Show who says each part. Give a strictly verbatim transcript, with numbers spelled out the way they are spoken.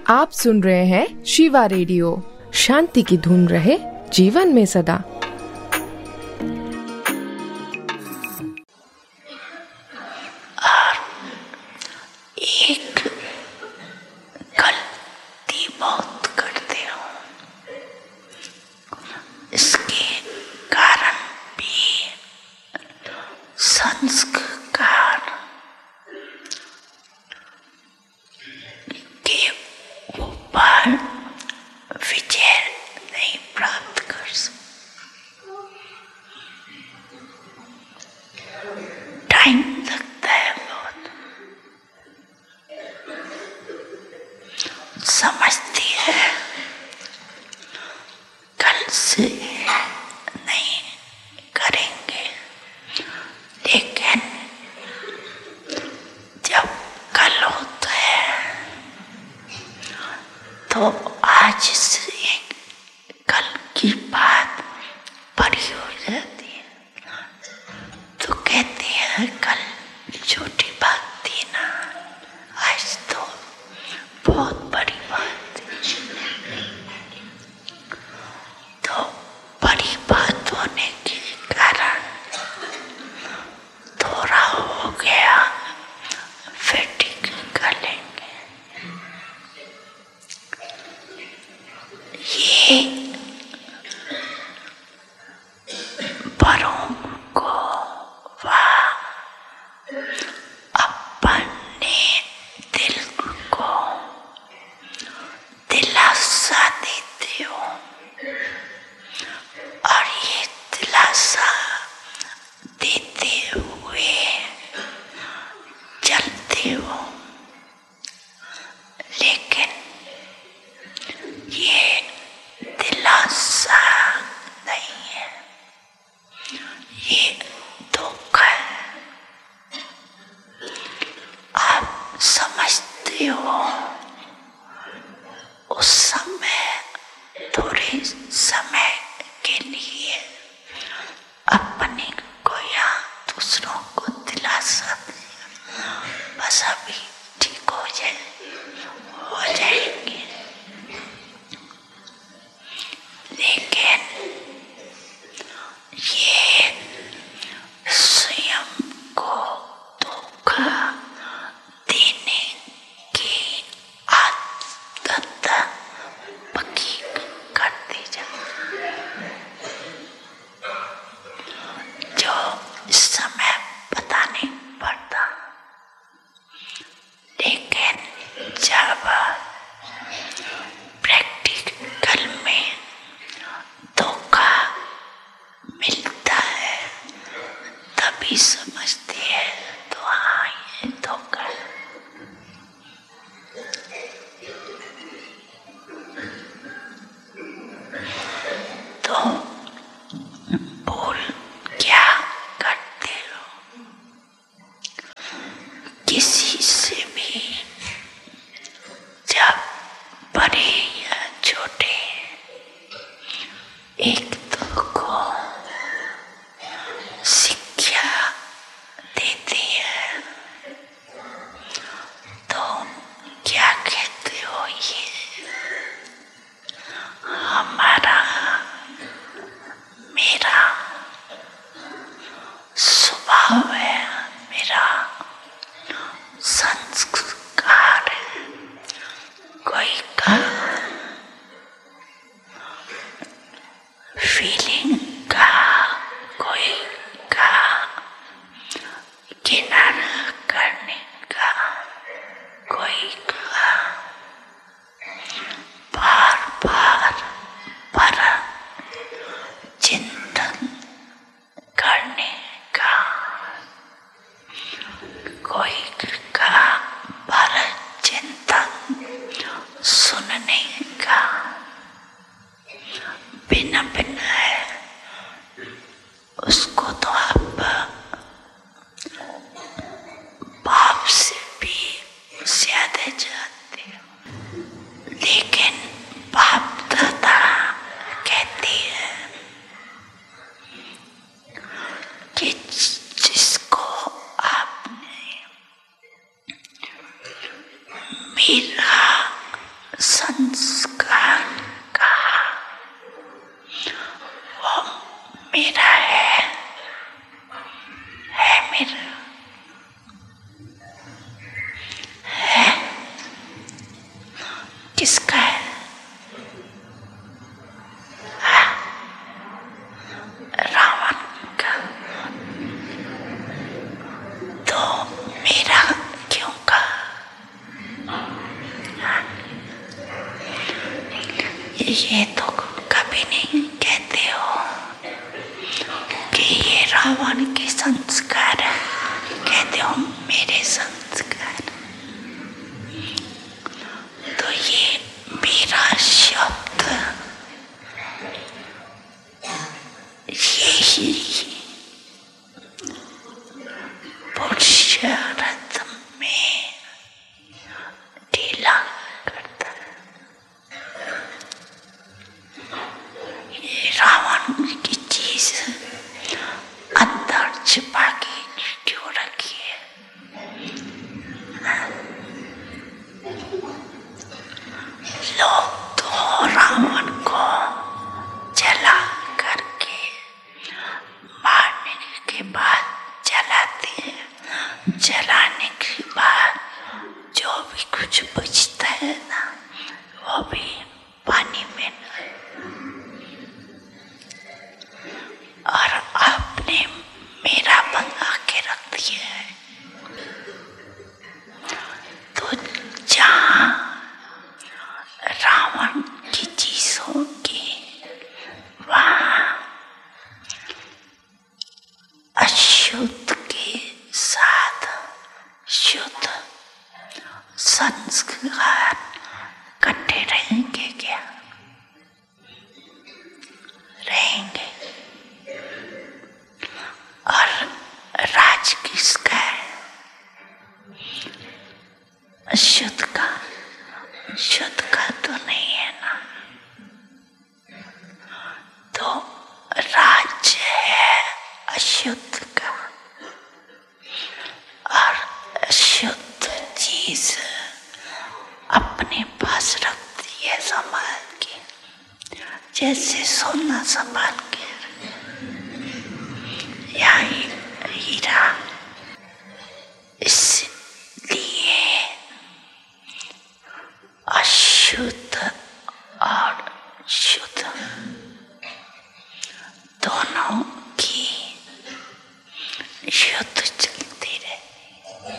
Speaker 1: आप सुन रहे हैं शिवा रेडियो। शांति की धुन रहे जीवन में सदा।
Speaker 2: एक गलती बहुत करते हो, इसके कारण भी संस्कार के ऊपर विजय नहीं प्राप्त कर सकते। टाइम लगता है बहुत। समझती है कल से नहीं करेंगे, लेकिन जब कल होता है तो आज से कल की बात बड़ी हो जाती है, तो कहती है कल छोटी बात थी ना, आज तो बहुत बड़ी बात है। तो बड़ी बात होने के कारण थोड़ा हो गया, फिर ठीक कर लेंगे। ये बड़ों को वाह अपने दिल को दिलासा देते हो, और ये दिलासा देते हुए चलते हो, लेकिन ये दिलासा नहीं है, ये धोखा है। आप समझते हो उस समय, थोड़े समय के लिए अपने को या दूसरों को दिलासा दिया, बस अभी ठीक हो जाए, हो जाएंगे। लेकिन ये स्वयं को धोखा देने की आदत पक्की करते जाते, जो इस समय पता नहीं पड़ता, लेकिन जब प्रैक्टिकल में धोखा मिलता है तभी समझती है, तो हाँ ये धोखा है। तो भूल क्या करते हो, किसी से भी जब बड़े या छोटे एक दो को शिक्षा देती है, तो क्या कहते हो, ये हमारा मेरा स्वभाव है, मेरा संस्कार है। कोई का फीलिंग का, कोई का किनारा करने का, कोई का बार बार पर चिंतन करने का, कोई का पर चिंतन सुनने का, भिन्न भिन्न है। उसको तो आप बाप से भी ज्यादा जानते हो, लेकिन बाप दादा कहती है कि जिसको आपने मेरा संस्कार कहा वो मेरा है, है मेरा, है किसका है? रावण का। तो मेरा क्यों कहा? ये तो कभी नहीं कहते हो कि ये रावण के संस्कार है, कहते हो मेरे संस्कार। तो ये मेरा शब्द यही पुरुषार्थ में ढीला करता है। ये रावण की चीज अंदर छिपा के क्यों रखी है? लोग तो रावण को जला करके मारने के बाद जलाते हैं, जलाने के बाद जो भी कुछ बचता है ना वो भी पानी में और आपने मेरा बना के रख दिया है। तो जहाँ रावण की चीज होगी वहाँ अशुद्ध के साथ शुद्ध संस्कार इकट्ठे रहेंगे क्या? रहेंगे। और राज किसका है? शुद्ध का। शुद्ध का तो नहीं है ना। तो राज है अशुद्ध का और अशुद्ध चीज अपने पास रखती है संभाल के, जैसे सोना संभाल के या हीरा।